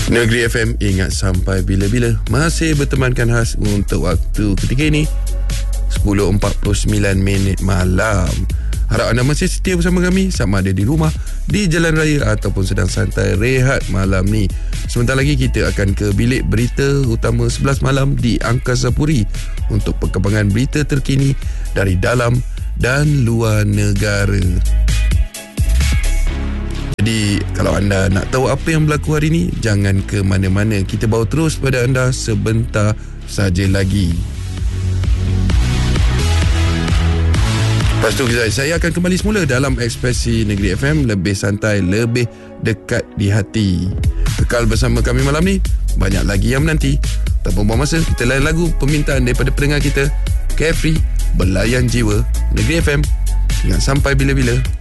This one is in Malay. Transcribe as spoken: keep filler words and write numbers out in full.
Negeri F M, ingat sampai bila-bila. Masih bertemankan khas untuk waktu ketika ini sepuluh empat puluh sembilan minit malam. Harap anda masih setia bersama kami sama ada di rumah, di jalan raya ataupun sedang santai rehat malam ni. Sebentar lagi kita akan ke bilik berita utama sebelas malam di Angkasa Puri untuk perkembangan berita terkini dari dalam dan luar negara. Jadi kalau anda nak tahu apa yang berlaku hari ini, jangan ke mana-mana. Kita bawa terus pada anda sebentar saja lagi. Lepas tu saya akan kembali semula dalam Ekspresi Negeri F M, lebih santai, lebih dekat di hati. Kekal bersama kami malam ni, banyak lagi yang menanti. Tanpa buang masa, kita layan lagu permintaan daripada pendengar kita, Carefree, Belayan Jiwa. Negeri F M, ingat sampai bila-bila.